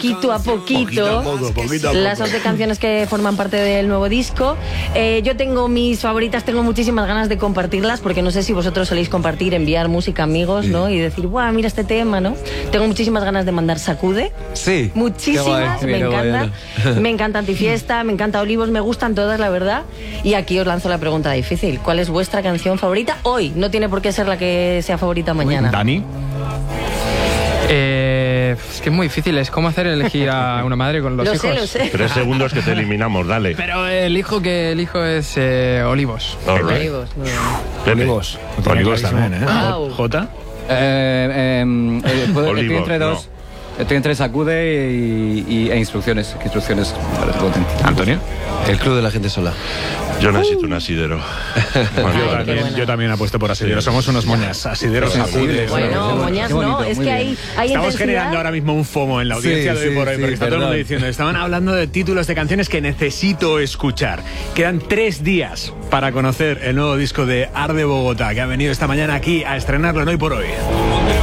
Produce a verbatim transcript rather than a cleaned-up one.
poquito a poquito, Poquito a poco, poquito a poco. las once canciones que forman parte del nuevo disco. Eh, yo tengo mis favoritas, tengo muchísimas ganas de compartirlas, porque no sé si vosotros soléis compartir, enviar música a amigos, Sí. ¿no? Y decir, ¡buah, mira este tema!, ¿no? Tengo muchísimas ganas de mandar Sacude. Sí. Muchísimas, Qué me guay, qué encanta. guay. Me encanta Antifiesta, me encanta Olivos, me gustan todas, la verdad. Y aquí os lanzo la pregunta difícil. ¿Cuál es vuestra canción favorita hoy? No tiene por qué ser la que sea favorita mañana. Dani. Eh, es que es muy difícil, es como hacer elegir a una madre con los Lo hijos. sé, lo sé. Tres segundos que te eliminamos, dale. Pero el hijo que elijo es eh, Olivos. All right. Olivos, muy bien. Pepe. Olivos. Olivos Olivos también, también, ¿eh? Wow. Jota. Eh, eh, eh, puedo- estoy Olivos, entre dos. Estoy entre Sacude y, y- e instrucciones. Que instrucciones me parece potente. Antonio. El club de la gente sola. Yo necesito un asidero. Bueno, Yo Ay, qué también, buena. yo también apuesto por asideros. Somos unos moñas. Asideros sacudes. Bueno, moñas Qué no, bonito, es muy que bien. hay, hay Estamos intensidad. generando ahora mismo un FOMO en la audiencia Sí, de hoy sí, por hoy, sí, porque está todo el mundo perdón. diciendo, estaban hablando de títulos de canciones que necesito escuchar. Quedan tres días para conocer el nuevo disco de Arde Bogotá, que ha venido esta mañana aquí a estrenarlo en Hoy por Hoy.